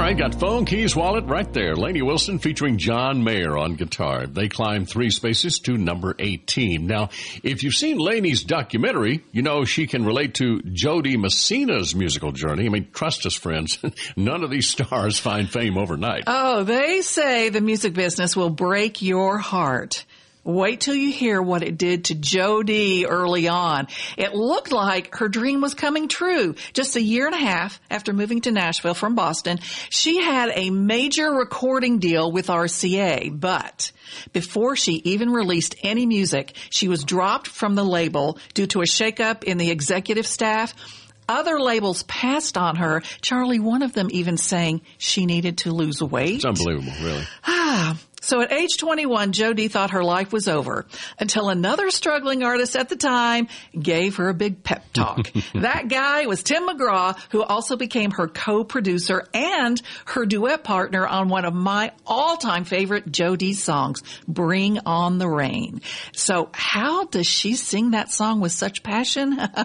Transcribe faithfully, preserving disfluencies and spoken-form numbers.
right, got phone, keys, wallet right there. Lainey Wilson featuring John Mayer on guitar. They climbed three spaces to number eighteen. Now, if you've seen Lainey's documentary, you know she can relate to Jo Dee Messina's musical journey. I mean, trust us, friends, none of these stars find fame overnight. Oh, they say the music business will break your heart. Wait till you hear what it did to Jo Dee early on. It looked like her dream was coming true. Just a year and a half after moving to Nashville from Boston, she had a major recording deal with R C A. But before she even released any music, she was dropped from the label due to a shakeup in the executive staff. Other labels passed on her. Charlie, one of them even saying she needed to lose weight. It's unbelievable, really. Ah. So at age twenty-one, Jo Dee thought her life was over until another struggling artist at the time gave her a big pep talk. That guy was Tim McGraw, who also became her co-producer and her duet partner on one of my all-time favorite Jo Dee songs, Bring on the Rain. So how does she sing that song with such passion?